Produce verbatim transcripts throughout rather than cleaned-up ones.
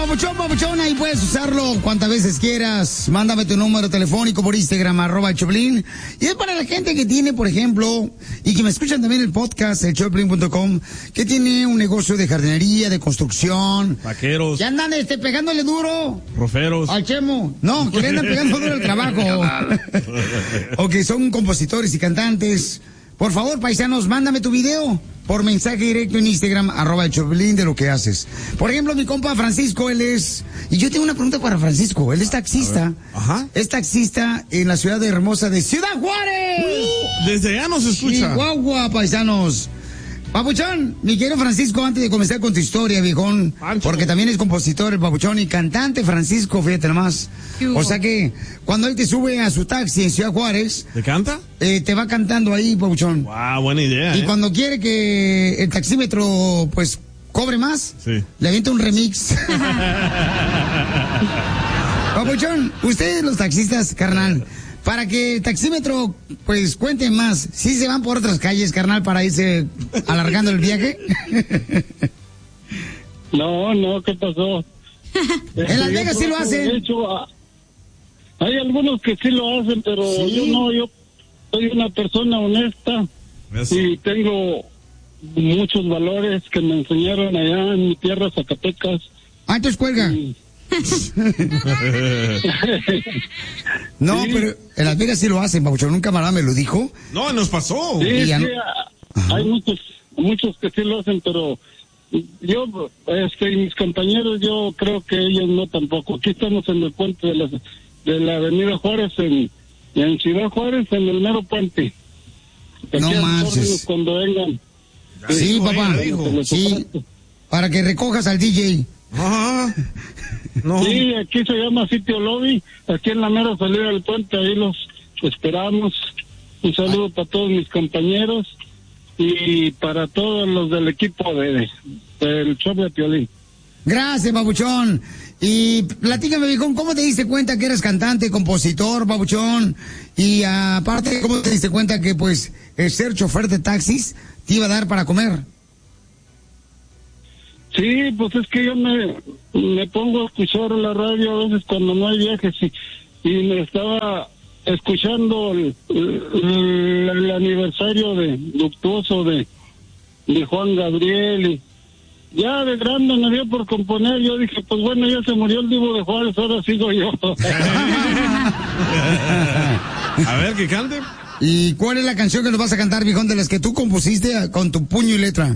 Papuchón, papuchón, ahí puedes usarlo cuantas veces quieras. Mándame tu número telefónico por Instagram, arroba el Choplin. Y es para la gente que tiene, por ejemplo, y que me escuchan también el podcast, el choplin punto com, que tiene un negocio de jardinería, de construcción. Vaqueros. Que andan este, pegándole duro. Roferos. Al Chemo. No, que le andan pegando duro el trabajo. O que son compositores y cantantes. Por favor, paisanos, mándame tu video por mensaje directo en Instagram, arroba el Choplin, de lo que haces. Por ejemplo, mi compa Francisco, él es... Y yo tengo una pregunta para Francisco. Él es taxista. Ajá. Es taxista en la ciudad hermosa de Ciudad Juárez. Uh, desde allá nos escucha. Chihuahua, paisanos. Papuchón, mi querido Francisco, antes de comenzar con tu historia, viejón, Pancho. Porque también es compositor, el Papuchón, y cantante Francisco, fíjate nomás. O sea que, cuando él te sube a su taxi en Ciudad Juárez... ¿Te canta? Eh, te va cantando ahí, Papuchón. Wow, buena idea, Y ¿eh? cuando quiere que el taxímetro, pues, cobre más, sí. le avienta un remix. Papuchón, ustedes los taxistas, carnal... Para que el taxímetro, pues, cuente más. ¿Sí se van por otras calles, carnal, para irse alargando el viaje? No, no, ¿qué pasó? En Las Vegas sí lo hacen. De hecho, hay algunos que sí lo hacen, pero ¿sí? Yo no, yo soy una persona honesta. Eso. Y tengo muchos valores que me enseñaron allá en mi tierra, Zacatecas. Ah, entonces cuelga. Y... No, sí. Pero en Las Vegas sí lo hacen, Papuchón. Un camarada me lo dijo. No, nos pasó. Sí, sí, no... hay muchos, muchos que sí lo hacen, pero yo, este, y mis compañeros, yo creo que ellos no tampoco. Aquí estamos en el puente de la, de la Avenida Juárez, en, en Ciudad Juárez, en el mero puente. Aquí no manches. Cuando vengan. Sí, eh, papá. dijo. Sí, para que recojas al D J. Ajá. No. Sí, aquí se llama Sitio Lobby, aquí en la mera salida del puente, ahí los esperamos. Un saludo Ay. para todos mis compañeros y para todos los del equipo de del show de Piolín. Gracias, Papuchón. Y platícame, viejón, ¿cómo te diste cuenta que eres cantante, compositor, Papuchón? Y aparte, ¿cómo te diste cuenta que, pues, el ser chofer de taxis te iba a dar para comer? Sí, pues es que yo me, me pongo a escuchar la radio a veces cuando no hay viajes y, y me estaba escuchando el, el, el aniversario de luctuoso de, de Juan Gabriel y ya de grande me dio por componer. Yo dije, pues bueno, ya se murió el Divo de Juárez, ahora sigo yo. A ver, que cante. ¿Y cuál es la canción que nos vas a cantar, viejón, de las que tú compusiste con tu puño y letra?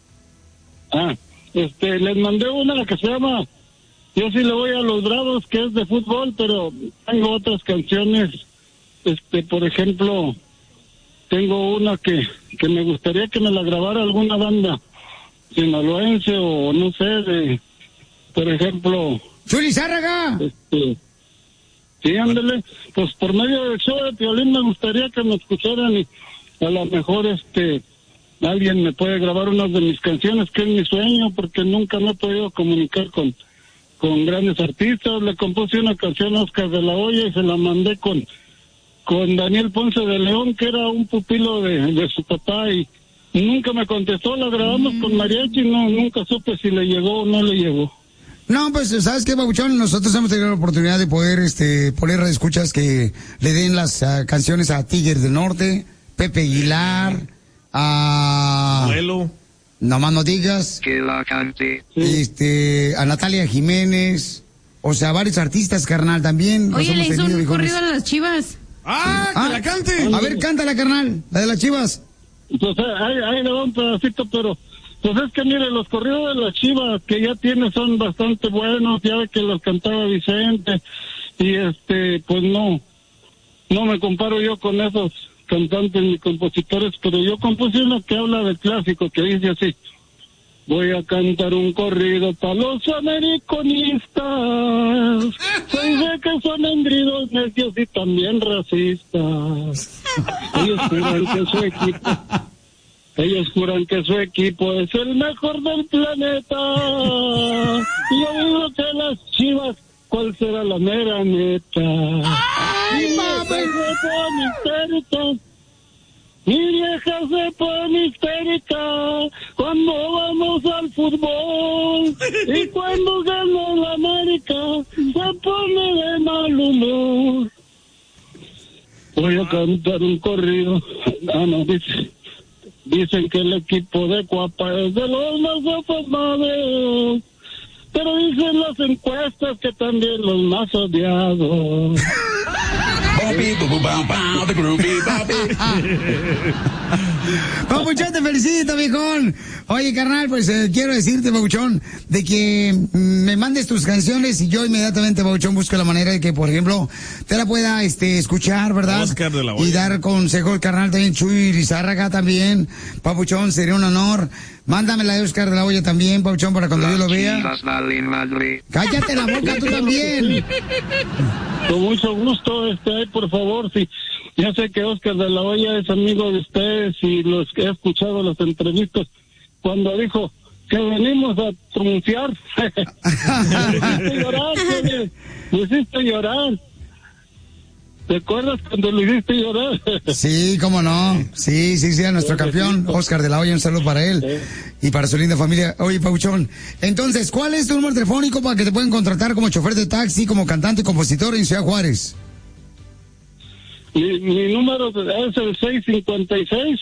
Ah. Este, les mandé una que se llama Yo sí le voy a los Bravos, que es de fútbol, pero tengo otras canciones. Este, por ejemplo, tengo una que, que me gustaría que me la grabara alguna banda sinaloense o no sé, de, por ejemplo... ¡Chuli Zárraga! Este, sí, ándele. Pues por medio del show de Piolín me gustaría que me escucharan y a lo mejor, este... alguien me puede grabar una de mis canciones, que es mi sueño, porque nunca me he podido comunicar con, con grandes artistas. Le compuse una canción a Oscar de la Hoya y se la mandé con, con Daniel Ponce de León, que era un pupilo de, de su papá, y nunca me contestó. La grabamos mm. con mariachi y no, nunca supe si le llegó o no le llegó. No, pues, ¿sabes qué, Papuchón? Nosotros hemos tenido la oportunidad de poder este, poner escuchas que le den las uh, canciones a Tigres del Norte, Pepe Aguilar... a Abuelo. Nomás no digas. Que la cante. Este, a Natalia Jiménez. O sea, varios artistas, carnal, también. Oye, le hizo un corrido a las Chivas. ¡Ah, que ah, la cante! A ver, cántala, carnal, la de las Chivas. Pues ahí, ahí le va un pedacito, pero pues es que mire, los corridos de las Chivas que ya tiene son bastante buenos. Ya ve que los cantaba Vicente. Y este, pues no, no me comparo yo con esos cantantes ni compositores, pero yo compuse una que habla del clásico, que dice así: voy a cantar un corrido para los americanistas, soy de que son engridos, necios y también racistas. Ellos juran que su equipo, ellos juran que su equipo es el mejor del planeta, y yo digo que las Chivas, ¿cuál será la mera neta? ¡Ay, mami! Mi vieja se pone histérica cuando vamos jugamos al fútbol y cuando gana la América se pone de mal humor. Voy a cantar un corrido. Ah, no, dice, dicen que el equipo de Cuapa es de los más afamados, pero dicen las encuestas que también los más odiados. Papuchón, te felicito, viejón. Oye, carnal, pues eh, quiero decirte, Papuchón, de que mm, me mandes tus canciones y yo inmediatamente, Papuchón, busco la manera de que, por ejemplo, te la pueda este, escuchar, ¿verdad? Oscar de la Hoya. Y dar consejos, carnal, también Chuy Lizárraga también. Papuchón, sería un honor. Mándame la de Oscar de la Hoya también, Papuchón, para cuando yo lo vea. Cállate la boca tú también. Con mucho gusto, este, ay, por favor, sí. Ya sé que Oscar de la Hoya es amigo de ustedes y los que he escuchado las entrevistas, cuando dijo que venimos a triunfar, me hiciste llorar, me, me hiciste llorar. ¿Te acuerdas cuando lo hiciste llorar? Sí, cómo no. Sí, sí, sí, a nuestro campeón, Oscar de la Hoya, un saludo para él y para su linda familia. Oye, Pauchón, entonces, ¿cuál es tu número telefónico para que te puedan contratar como chofer de taxi, como cantante y compositor en Ciudad Juárez? Mi, mi número es el seis cinco seis,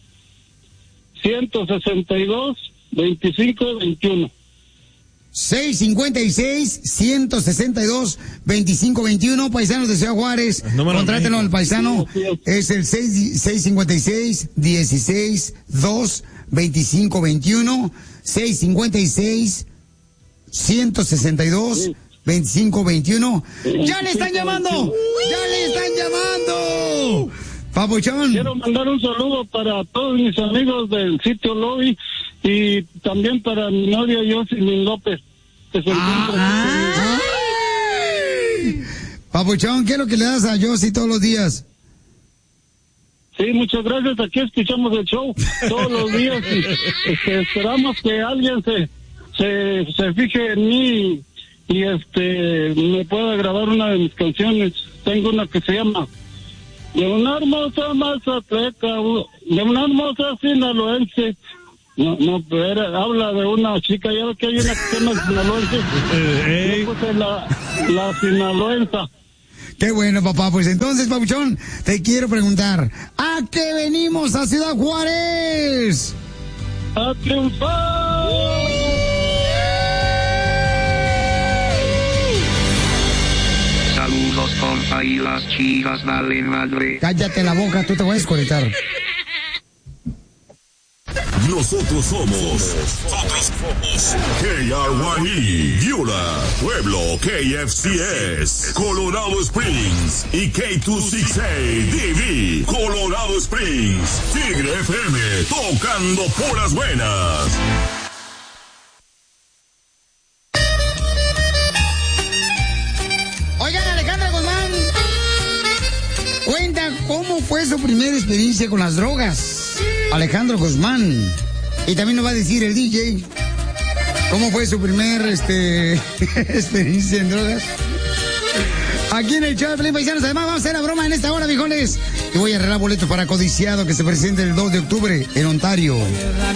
uno seis dos, dos cinco dos uno. seis cinco seis, uno seis dos, dos cinco dos uno, paisanos de Ciudad Juárez, contrátenlo al paisano, es el seis cinco seis, uno seis dos, dos cinco dos uno, seis cinco seis, uno seis dos, dos cinco dos uno. ¡Ya le están llamando! ¡Ya le están llamando! Papuchón. Quiero mandar un saludo para todos mis amigos del sitio Lobby y también para mi novia Jocelyn López, que se encuentra. Ah, Papuchón, ¿qué es lo que le das a Josie todos los días? Sí, muchas gracias. Aquí escuchamos el show todos los días y este, esperamos que alguien se, se se fije en mí y este me pueda grabar una de mis canciones. Tengo una que se llama De una hermosa mazatleca, de una hermosa sinaloense. No, no, pero era, habla de una chica, ya ve que hay una que se llama sinaloense. Eh, Yo puse la, la sinaloensa. Qué bueno, papá. Pues entonces, Papuchón, te quiero preguntar, ¿a qué venimos a Ciudad Juárez? ¡A triunfar! Saludos, compa, y las chivas valen madre. Cállate la boca, tú te voy a desconectar. Nosotros somos, nosotros somos K R Y E, Yula, Pueblo, K F C S, Colorado Springs y K dos sesenta y seis D V, Colorado Springs, Tigre F M, tocando puras buenas. Oigan, Alejandra Guzmán, cuenta cómo fue su primera experiencia con las drogas. Alejandro Guzmán. Y también nos va a decir el D J cómo fue su primer este, experiencia en drogas. Aquí en el show de Pelín Paisanos. Además vamos a hacer la broma en esta hora, viejones. Y voy a arreglar boletos para Codiciado que se presente el dos de octubre en Ontario.